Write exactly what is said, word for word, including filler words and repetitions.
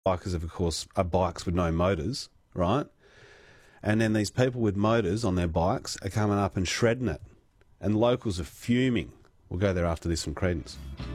bikers, of course, are bikes with no motors, right? And then these people with motors on their bikes are coming up and shredding it. And locals are fuming. We'll go there after this from Credence.